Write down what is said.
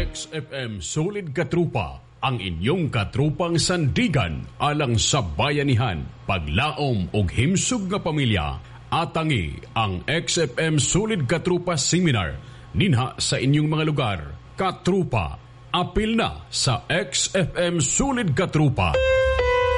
XFM Solid Katrupa, ang inyong katrupang sandigan alang sa bayanihan, paglaom ug himsog nga pamilya. Atangi ang XFM Solid Katrupa Seminar ninha sa inyong mga lugar. Katrupa, apil na sa XFM Solid Katrupa.